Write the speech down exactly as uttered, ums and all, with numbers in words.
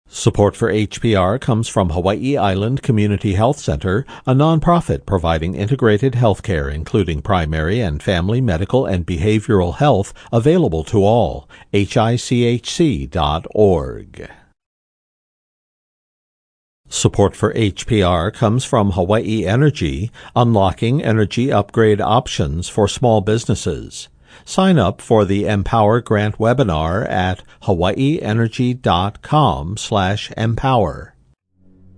Support for H P R comes from Hawaii Island Community Health Center, a nonprofit providing integrated health care, including primary and family medical and behavioral health, available to all. H I C H C dot org. Support for H P R comes from Hawaii Energy, unlocking energy upgrade options for small businesses. Sign up for the Empower Grant webinar at hawaiienergy dot com slash empower.